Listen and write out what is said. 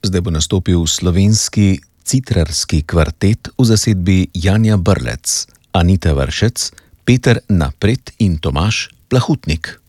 Zdaj bo nastopil slovenski citrarski kvartet v zasedbi Janja Brlec, Anita Vršec, Peter Napret in Tomaž Plahutnik.